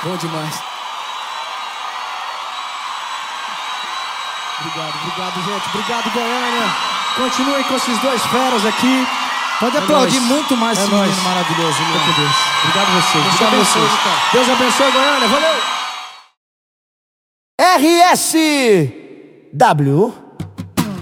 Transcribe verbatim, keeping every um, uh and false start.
Bom demais. Obrigado, obrigado, gente. Obrigado, Goiânia. Continuem com esses dois feras aqui. Pode aplaudir muito mais esse menino maravilhoso. Meu Deus. Obrigado a vocês. Deus abençoe, Deus abençoe, Goiânia. Valeu. R S W